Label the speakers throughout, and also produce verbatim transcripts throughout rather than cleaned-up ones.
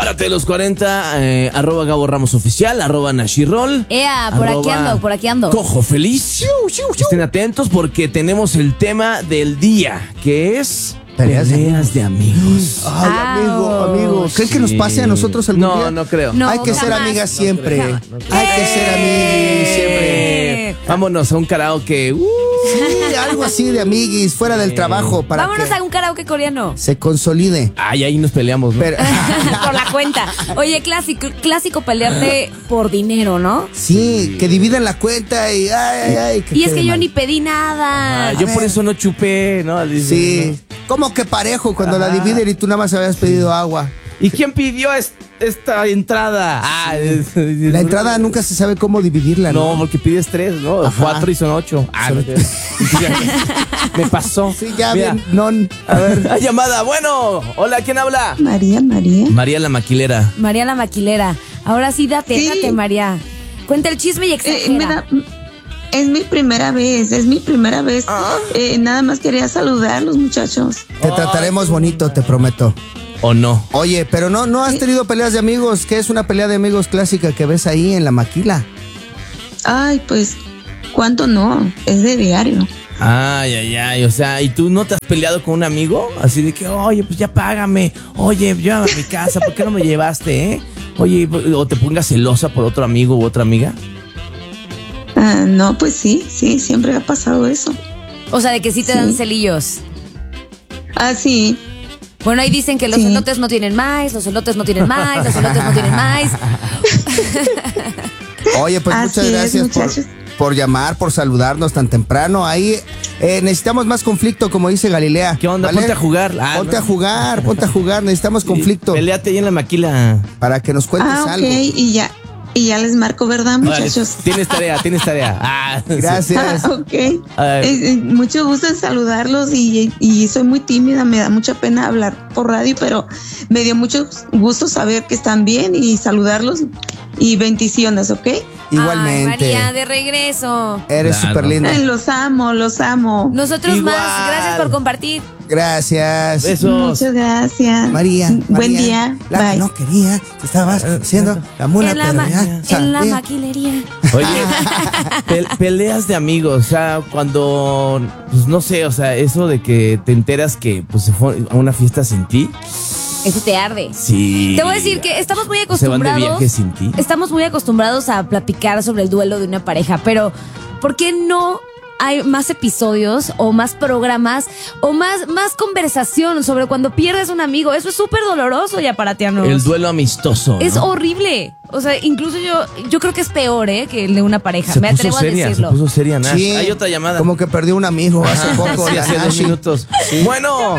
Speaker 1: Entérate de los cuarenta, eh, arroba Gabo Ramos Oficial, arroba Nashirol.
Speaker 2: Ea, por aquí ando, por aquí ando.
Speaker 1: Cojo Feliz. Estén atentos porque tenemos el tema del día, que es peleas, peleas de amigos.
Speaker 3: Ay, amigo, amigo. ¿Creen sí. que nos pase a nosotros algún
Speaker 1: no,
Speaker 3: día?
Speaker 1: No, no creo.
Speaker 2: No,
Speaker 3: Hay que
Speaker 2: jamás.
Speaker 3: ser amigas siempre.
Speaker 1: No creo, no creo.
Speaker 3: Hay que ser amiguis siempre.
Speaker 1: Eh, vámonos a un karaoke. Uh.
Speaker 3: Sí, algo así de amiguis, fuera del trabajo. Para
Speaker 2: Vámonos
Speaker 3: que
Speaker 2: a un karaoke coreano.
Speaker 3: se consolide.
Speaker 1: Ay, ahí nos peleamos, ¿no?
Speaker 3: Pero,
Speaker 2: Por la cuenta. Oye, clásico, clásico pelearte por dinero, ¿no?
Speaker 3: sí, que dividan la cuenta y ay, ay, ay.
Speaker 2: Y es que yo
Speaker 3: mal.
Speaker 2: ni pedí nada.
Speaker 1: Ah, yo por eso no chupé, ¿no? Dice,
Speaker 3: Sí. ¿Cómo que parejo cuando
Speaker 1: Ajá.
Speaker 3: la dividen y tú nada más habías pedido agua?
Speaker 1: ¿no? ¿Y quién pidió es- esta entrada? Ah, es-
Speaker 3: La entrada nunca se sabe cómo dividirla, ¿no?
Speaker 1: No, porque pides tres, ¿no?
Speaker 3: Ajá.
Speaker 1: Cuatro y son ocho. Ah,
Speaker 3: Son
Speaker 1: no
Speaker 3: ocho.
Speaker 1: te- Me pasó.
Speaker 3: Sí, ya
Speaker 1: Mira,
Speaker 3: bien, non.
Speaker 1: a ver, hay llamada. Bueno, hola, ¿quién habla?
Speaker 4: María, María.
Speaker 1: María la maquilera.
Speaker 2: María la maquilera. Ahora sí, date,
Speaker 4: Sí.
Speaker 2: date, María. Cuenta el chisme y
Speaker 4: Eh,
Speaker 2: exagera.
Speaker 4: me da- es mi primera vez, es mi primera vez. Eh, nada más quería saludarlos, muchachos.
Speaker 3: Te trataremos bonito, te prometo.
Speaker 1: ¿O no?
Speaker 3: Oye, pero no, no has tenido peleas de amigos. ¿Qué es una pelea de amigos clásica que ves ahí en la maquila?
Speaker 4: Ay, pues, ¿cuánto no? Es de diario.
Speaker 1: Ay, ay, ay, o sea, ¿y tú no te has peleado con un amigo? Así de que, oye, pues ya págame. Oye, llévame a mi casa, ¿por qué no me llevaste, eh? Oye, o te pongas celosa por otro amigo u otra amiga.
Speaker 4: Ah, no, pues sí, sí, siempre ha pasado eso.
Speaker 2: O sea, de que sí te
Speaker 4: Sí.
Speaker 2: dan celillos.
Speaker 4: Ah, sí.
Speaker 2: Bueno, ahí dicen que los
Speaker 4: Sí.
Speaker 2: elotes no tienen más, los elotes no tienen más, los elotes no tienen más.
Speaker 3: Oye, pues
Speaker 4: Así
Speaker 3: muchas
Speaker 4: es,
Speaker 3: gracias por,
Speaker 4: muchachos.
Speaker 3: por llamar, por saludarnos tan temprano. Ahí eh, necesitamos más conflicto, como dice Galilea.
Speaker 1: ¿Qué onda? Ponte a jugar. Ah,
Speaker 3: ponte
Speaker 1: no.
Speaker 3: a jugar, ponte a jugar. Necesitamos conflicto
Speaker 1: Peleate ahí en la maquila.
Speaker 3: para que nos cuentes
Speaker 4: Ah, ok,
Speaker 3: algo.
Speaker 4: y ya, y ya les marco, ¿verdad, muchachos?
Speaker 1: Vale, tienes tarea, tienes tarea. Ah, sí.
Speaker 3: Gracias.
Speaker 4: Ah, ok.
Speaker 1: A ver.
Speaker 4: Eh, eh, mucho gusto en saludarlos y, y soy muy tímida, me da mucha pena hablar por radio, pero me dio mucho gusto saber que están bien y saludarlos y bendiciones, ¿ok?
Speaker 3: Igualmente.
Speaker 2: Ay, María, de regreso.
Speaker 3: Eres
Speaker 1: Claro.
Speaker 3: súper linda.
Speaker 4: Ay, los amo, los amo.
Speaker 2: Nosotros
Speaker 1: Igual.
Speaker 2: más. Gracias por compartir.
Speaker 3: Gracias.
Speaker 1: Besos.
Speaker 4: Muchas gracias.
Speaker 3: María,
Speaker 4: Buen
Speaker 3: María,
Speaker 4: día.
Speaker 3: La que
Speaker 4: Bye.
Speaker 3: no quería, te estabas haciendo la mula,
Speaker 2: en la,
Speaker 3: pero
Speaker 2: ma-
Speaker 3: ya
Speaker 2: en la
Speaker 3: sabía.
Speaker 2: maquilería.
Speaker 1: Oye, pe- peleas de amigos, o sea, cuando, pues no sé, o sea, eso de que te enteras que pues se fue a una fiesta sin ti.
Speaker 2: Eso te arde.
Speaker 1: Sí.
Speaker 2: Te voy a decir que estamos muy
Speaker 1: Se van de
Speaker 2: acostumbrados.
Speaker 1: viaje sin ti.
Speaker 2: Estamos muy acostumbrados a platicar sobre el duelo de una pareja, pero ¿por qué no hay más episodios o más programas o más, más conversación sobre cuando pierdes un amigo? Eso es súper doloroso, ya para Tianos.
Speaker 1: El duelo amistoso.
Speaker 2: Es
Speaker 1: ¿no?
Speaker 2: horrible. O sea, incluso yo, yo creo que es peor, ¿eh? Que el de una pareja.
Speaker 1: Se
Speaker 2: Me
Speaker 1: puso
Speaker 2: atrevo
Speaker 1: seria,
Speaker 2: a decirlo.
Speaker 1: se puso seria, Nash.
Speaker 3: Sí,
Speaker 1: Hay otra llamada.
Speaker 3: Como que perdió un amigo hace
Speaker 1: Ajá,
Speaker 3: poco.
Speaker 1: sí,
Speaker 3: la
Speaker 1: hace dos
Speaker 3: Nashi.
Speaker 1: minutos. Bueno,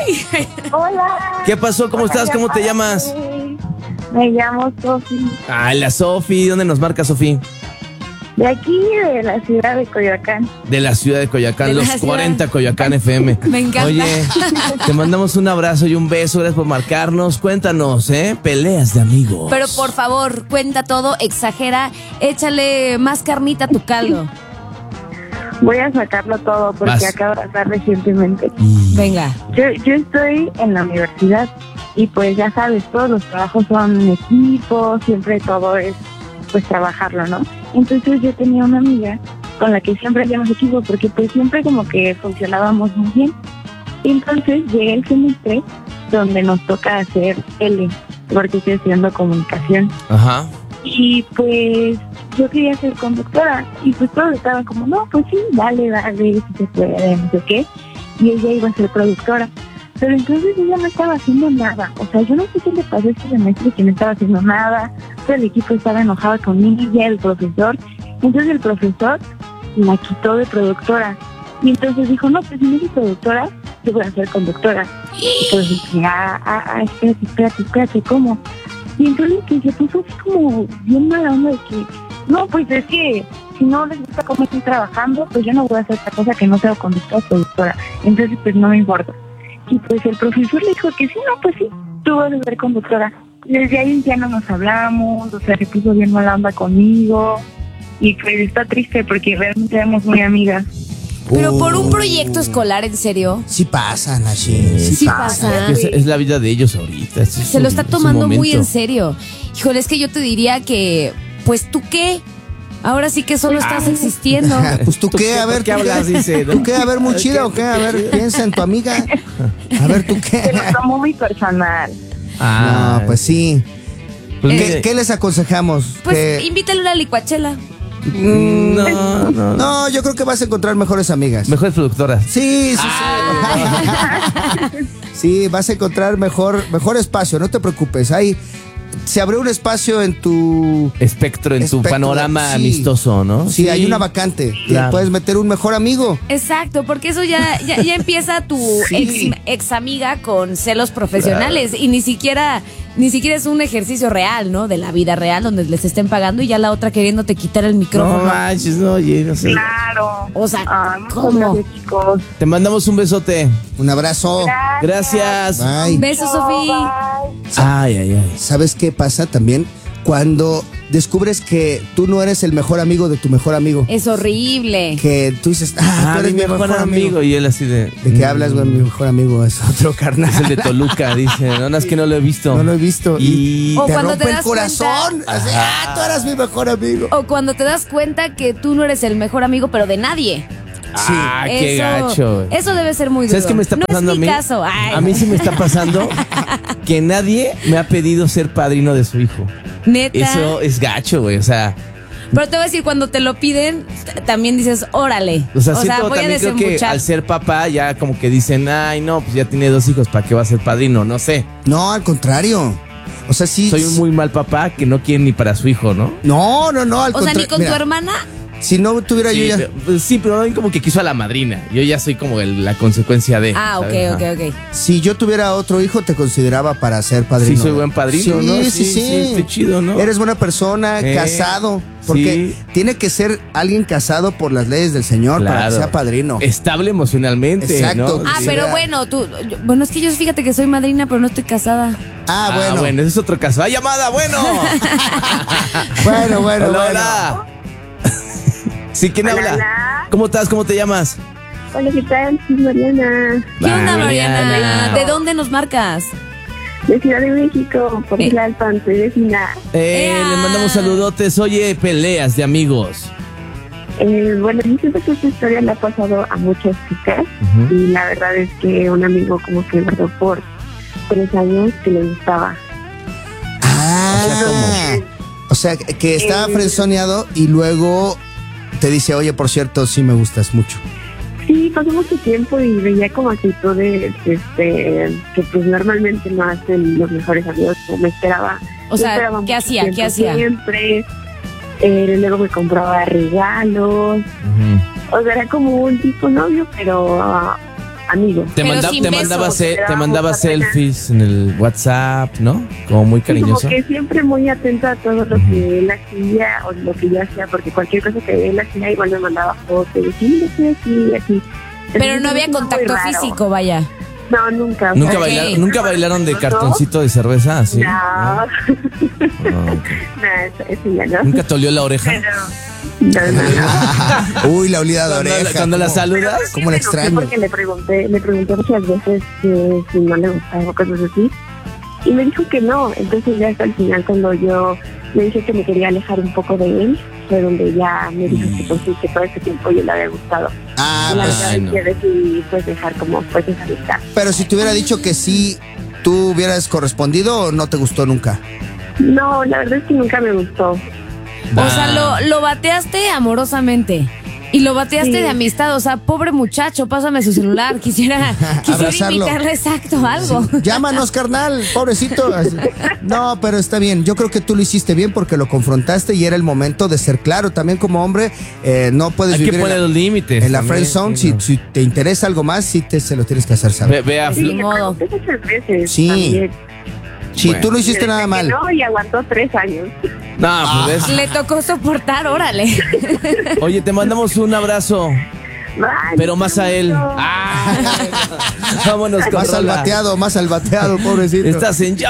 Speaker 5: Hola.
Speaker 1: ¿qué pasó? ¿Cómo estás? ¿Cómo te llamas?
Speaker 5: Me llamo Sofi.
Speaker 1: Ah, la Sofi. ¿Dónde nos marca Sofi?
Speaker 5: De aquí, de la ciudad de Coyoacán.
Speaker 1: De la ciudad de Coyoacán,
Speaker 2: De la
Speaker 1: los
Speaker 2: ciudad.
Speaker 1: cuarenta Coyoacán F M.
Speaker 2: Me encanta.
Speaker 1: Oye, te mandamos un abrazo y un beso. Gracias por marcarnos. Cuéntanos, ¿eh? Peleas de amigos.
Speaker 2: Pero por favor, cuenta todo, exagera, échale más carnita a tu caldo.
Speaker 5: Voy a sacarlo todo porque
Speaker 1: Vas.
Speaker 5: acabo de pasar recientemente.
Speaker 1: Y-
Speaker 2: Venga.
Speaker 5: Yo, yo estoy en la universidad y pues ya sabes, todos los trabajos son en equipo, siempre todo es pues trabajarlo, ¿no? Entonces yo tenía una amiga con la que siempre hacíamos equipo porque pues siempre como que funcionábamos muy bien. Y entonces llegué el semestre donde nos toca hacer L, porque estoy estudiando comunicación.
Speaker 1: Ajá.
Speaker 5: Y pues yo quería ser conductora y pues todos estaban como, no, pues sí, dale, dale, si se puede, no sé qué. Y ella iba a ser productora. Pero entonces ella no estaba haciendo nada. O sea, yo no sé qué le pasó este semestre que no estaba haciendo nada. Todo el equipo estaba enojado con ella, el profesor. Entonces el profesor la quitó de productora. Y entonces dijo, no, pues si no soy productora, yo voy a ser conductora. Y pues dije, ah, ah, ah, espérate, espérate, espérate, ¿cómo? Y entonces que se puso así como bien mala onda de que, no, pues es que si no les gusta cómo estoy trabajando, pues yo no voy a hacer otra cosa que no sea conductora o productora. Entonces pues no me importa. Y pues el profesor le dijo que sí, no, pues sí, tú vas a ser conductora. Desde ahí ya no nos hablamos, o sea, se puso bien mala onda conmigo. Y pues está triste porque realmente éramos muy amigas.
Speaker 2: Pero por un
Speaker 3: Uh.
Speaker 2: proyecto escolar, ¿en serio?
Speaker 3: Sí pasa, Nashi. Sí,
Speaker 2: Sí
Speaker 3: pasa.
Speaker 2: pasa.
Speaker 1: Es, es la vida de ellos ahorita. Es
Speaker 2: Se lo está
Speaker 1: su- su
Speaker 2: tomando muy
Speaker 1: momento.
Speaker 2: en serio. Híjole, es que yo te diría que, pues, ¿tú qué? Ahora sí que solo estás existiendo.
Speaker 3: Pues tú qué, a ver.
Speaker 1: ¿Por qué
Speaker 3: ¿tú
Speaker 1: hablas? Dice, ¿no?
Speaker 3: ¿Tú qué? A ver, muy chida o qué? A ver, piensa en tu amiga. A ver, ¿tú
Speaker 5: Se lo
Speaker 3: qué?
Speaker 5: tomó muy personal.
Speaker 1: Ah,
Speaker 3: No, pues sí.
Speaker 1: pues
Speaker 3: ¿Qué,
Speaker 1: mire,
Speaker 3: qué les aconsejamos?
Speaker 2: Pues
Speaker 3: Que-
Speaker 2: invítale una licuachela.
Speaker 1: No, no, no.
Speaker 3: No, yo creo que vas a encontrar mejores amigas.
Speaker 1: Mejores productoras.
Speaker 3: Sí, sí, sí. Sí, vas a encontrar mejor, mejor espacio, no te preocupes. Ahí se abrió un espacio en tu...
Speaker 1: Espectro en tu
Speaker 3: Espectro,
Speaker 1: panorama
Speaker 3: sí.
Speaker 1: amistoso, ¿no?
Speaker 3: Sí, hay una vacante.
Speaker 1: Claro.
Speaker 3: Te puedes meter un mejor amigo.
Speaker 2: Exacto, porque eso ya, ya, ya empieza tu
Speaker 3: Sí.
Speaker 2: ex, ex amiga con celos profesionales y ni siquiera, ni siquiera es un ejercicio real, ¿no? De la vida real donde les estén pagando y ya la otra queriéndote quitar el
Speaker 1: No
Speaker 2: micrófono.
Speaker 1: manches, no, oye, no sé.
Speaker 5: Claro.
Speaker 2: O sea,
Speaker 5: Ay, muchas
Speaker 2: ¿cómo?
Speaker 5: gracias, chicos.
Speaker 1: Te mandamos un besote.
Speaker 3: Un abrazo.
Speaker 1: Gracias.
Speaker 3: Bye.
Speaker 2: Besos, Sofía.
Speaker 1: Ay, ay, ay.
Speaker 3: ¿Sabes qué pasa también? Cuando descubres que tú no eres el mejor amigo de tu mejor amigo.
Speaker 2: Es horrible.
Speaker 3: Que tú dices, ah,
Speaker 1: Ah,
Speaker 3: tú eres
Speaker 1: mi mejor, amigo. Y él así de.
Speaker 3: ¿De qué hablas, güey? Mi mejor amigo es otro carnal.
Speaker 1: Es el de Toluca, dice. No, no, es que no lo he visto.
Speaker 3: No lo he visto.
Speaker 1: Y.
Speaker 2: O
Speaker 3: te
Speaker 2: cuando
Speaker 3: rompe
Speaker 2: te
Speaker 3: el
Speaker 2: das
Speaker 3: corazón. Así, ah, tú eras mi mejor amigo.
Speaker 2: O cuando te das cuenta que tú no eres el mejor amigo, pero de nadie.
Speaker 1: Ah, qué
Speaker 2: eso,
Speaker 1: gacho.
Speaker 2: Eso debe ser muy duro.
Speaker 1: ¿Sabes qué me está pasando
Speaker 2: no es mi
Speaker 1: a mí?
Speaker 2: caso. Ay.
Speaker 1: A mí sí me está pasando que nadie me ha pedido ser padrino de su hijo.
Speaker 2: Neta.
Speaker 1: Eso es gacho, güey. O sea,
Speaker 2: Pero te voy a decir, cuando te lo piden, t- también dices, órale.
Speaker 1: o sea, siento
Speaker 2: voy a
Speaker 1: también creo que
Speaker 2: desembuchar.
Speaker 1: al ser papá ya como que dicen, ay, no, pues ya tiene dos hijos, ¿para qué va a ser padrino? No sé.
Speaker 3: No, al contrario. O sea, sí.
Speaker 1: Soy un muy mal papá que no quiere ni para su hijo, ¿no?
Speaker 3: No, no, no, al
Speaker 2: O sea,
Speaker 3: contrario.
Speaker 2: ni con
Speaker 3: Mira,
Speaker 2: tu hermana.
Speaker 3: si no tuviera
Speaker 1: Sí,
Speaker 3: yo ya.
Speaker 1: pero, pues, sí, pero no como que quiso a la madrina. Yo ya soy como el- la consecuencia de.
Speaker 2: Ah, ok,
Speaker 1: ¿sabes?
Speaker 2: ok,
Speaker 1: Ajá.
Speaker 2: ok.
Speaker 3: Si yo tuviera otro hijo, te consideraba para ser padrino.
Speaker 1: Sí, soy buen padrino,
Speaker 3: sí,
Speaker 1: ¿no?
Speaker 3: Sí,
Speaker 1: Sí,
Speaker 3: sí,
Speaker 1: sí, estoy chido, ¿no?
Speaker 3: Eres buena persona,
Speaker 1: Eh,
Speaker 3: casado. Porque
Speaker 1: sí.
Speaker 3: tiene que ser alguien casado por las leyes del Señor para que
Speaker 1: Claro.
Speaker 3: sea padrino.
Speaker 1: Estable emocionalmente,
Speaker 3: Exacto.
Speaker 1: ¿no?
Speaker 2: Ah,
Speaker 3: Sí.
Speaker 2: pero bueno, tú. yo- bueno, es que yo fíjate que soy madrina, pero no estoy casada.
Speaker 3: Ah,
Speaker 1: Ah,
Speaker 3: bueno.
Speaker 1: bueno. ese es otro caso. ¡Ah, llamada! ¡Bueno!
Speaker 3: Bueno, bueno,
Speaker 1: hola,
Speaker 3: bueno.
Speaker 1: hola. Sí, ¿quién
Speaker 5: Hola,
Speaker 1: habla?
Speaker 5: hola.
Speaker 1: ¿Cómo estás? ¿Cómo te llamas?
Speaker 5: Hola, ¿qué tal? Soy Mariana,
Speaker 2: ¿Qué onda, Mariana?
Speaker 1: Mariana.
Speaker 2: ¿De dónde nos marcas?
Speaker 5: de Ciudad de México, por
Speaker 2: Eh.
Speaker 5: Tlalpan, soy vecina.
Speaker 1: Eh,
Speaker 2: Ea.
Speaker 1: le mandamos saludotes. Oye, peleas de amigos.
Speaker 5: Eh, bueno, yo siento que esta historia le ha pasado a muchas chicas
Speaker 1: Ujú.
Speaker 5: y la verdad es que un amigo como que guardó por tres años que le gustaba.
Speaker 3: Ah, o sea, que- que estaba
Speaker 5: Eh.
Speaker 3: frenzoneado y luego te dice, oye, por cierto, sí me gustas mucho.
Speaker 5: Sí, pasó mucho tiempo y veía como actitudes este, que pues normalmente no hacen los mejores amigos, como me esperaba.
Speaker 2: O
Speaker 5: Yo
Speaker 2: sea,
Speaker 5: esperaba
Speaker 2: ¿qué
Speaker 5: mucho
Speaker 2: hacía?
Speaker 5: tiempo
Speaker 2: ¿Qué hacía?
Speaker 5: Siempre. Eh, luego me compraba regalos.
Speaker 1: Ujú.
Speaker 5: O sea, era como un tipo novio, pero ah, amigo.
Speaker 1: Te,
Speaker 2: Pero
Speaker 1: manda-
Speaker 2: sin
Speaker 1: te
Speaker 2: besos.
Speaker 1: mandaba, se-
Speaker 5: Te
Speaker 1: te
Speaker 5: daba
Speaker 1: mandaba
Speaker 5: mucha pena.
Speaker 1: selfies en el WhatsApp, ¿no? Como muy
Speaker 5: Sí, como
Speaker 1: cariñoso.
Speaker 5: que siempre muy atento a todo lo que él hacía o lo que yo hacía, porque cualquier cosa que él hacía igual me mandaba fotos y decía, mira, estoy aquí, aquí.
Speaker 2: Pero
Speaker 5: Entonces,
Speaker 2: no había
Speaker 5: era muy
Speaker 2: contacto
Speaker 5: raro.
Speaker 2: físico, vaya.
Speaker 5: No, nunca. o
Speaker 1: ¿Nunca,
Speaker 5: sea,
Speaker 2: Ok.
Speaker 1: bailaron, ¿Nunca bailaron de
Speaker 5: ¿No?
Speaker 1: cartoncito de cerveza? ¿Así?
Speaker 5: No,
Speaker 1: Ah, ok.
Speaker 5: no, eso, eso ya no.
Speaker 1: ¿Nunca te olió la oreja?
Speaker 5: Pero, no, no, no.
Speaker 3: Uy, la olida de
Speaker 1: Cuando la-
Speaker 3: oreja.
Speaker 1: cuando la
Speaker 3: ¿cómo?
Speaker 1: saludas,
Speaker 5: Pero sí
Speaker 3: ¿Cómo la
Speaker 5: me enojé
Speaker 3: extraño?
Speaker 5: Porque le pregunté, le pregunté muchas veces que si no le gustaba o cosas así. Y me dijo que no. Entonces ya hasta el final, cuando yo le dije que me quería alejar un poco de él, fue donde ya me dijo que pues sí, que todo ese tiempo yo le había gustado.
Speaker 3: Ah,
Speaker 5: y la
Speaker 3: pues,
Speaker 5: verdad
Speaker 1: bueno.
Speaker 5: es que decidí pues dejar como pues esa amistad.
Speaker 3: pero si te hubiera dicho que sí, ¿tú hubieras correspondido o no te gustó nunca?
Speaker 5: No, la verdad es que nunca me gustó.
Speaker 2: O sea, lo, lo bateaste amorosamente. Y lo bateaste
Speaker 5: Sí.
Speaker 2: de amistad. O sea, pobre muchacho, pásame su celular. Quisiera, quisiera
Speaker 3: Abrazarlo.
Speaker 2: invitarle exacto algo.
Speaker 3: Llámanos, carnal, pobrecito. No, pero está bien. Yo creo que tú lo hiciste bien porque lo confrontaste y era el momento de ser claro. También como hombre, eh, no puedes
Speaker 1: Hay que
Speaker 3: vivir en
Speaker 1: poner
Speaker 3: la,
Speaker 1: los límites.
Speaker 3: en la
Speaker 1: también,
Speaker 3: friend zone.
Speaker 1: sí,
Speaker 3: Si,
Speaker 1: ¿no?
Speaker 3: si te interesa algo más, sí te, se lo tienes que hacer
Speaker 1: Ve,
Speaker 3: saber.
Speaker 1: ve a
Speaker 5: Sí,
Speaker 1: Flo-
Speaker 5: le
Speaker 2: modo.
Speaker 5: pregunté muchas veces.
Speaker 3: Sí.
Speaker 5: también.
Speaker 3: Si
Speaker 1: Bueno.
Speaker 3: tú no hiciste
Speaker 5: Le
Speaker 3: nada
Speaker 5: dije
Speaker 3: mal.
Speaker 5: que no, y aguantó tres años.
Speaker 1: No, pues ves.
Speaker 2: Le tocó soportar, órale.
Speaker 1: Oye, te mandamos un abrazo,
Speaker 5: Ay,
Speaker 1: pero más a él.
Speaker 5: mucho.
Speaker 1: Ah, vámonos con
Speaker 3: Más al
Speaker 1: rola.
Speaker 3: bateado, más al bateado, pobrecito.
Speaker 1: Estás en